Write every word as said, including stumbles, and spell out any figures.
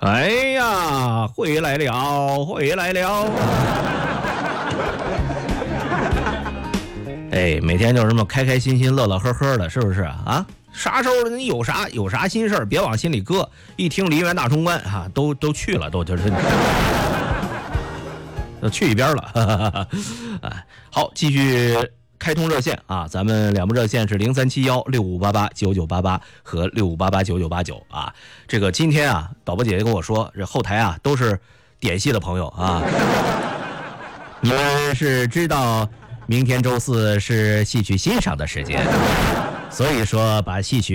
哎呀，回来了，回来了。哎，每天就这么开开心心、乐乐呵呵的，是不是啊？啥时候你有啥有啥心事儿，别往心里搁。一听梨园大冲关啊，都都去了，都就是都去一边了。哎，好，继续开通热线啊，咱们两部热线是零三七幺六五八八九九八八和六五八八九九八九啊。这个今天啊，导播姐姐跟我说，这后台啊都是点戏的朋友啊。你们是知道明天周四是戏曲欣赏的时间，所以说把戏曲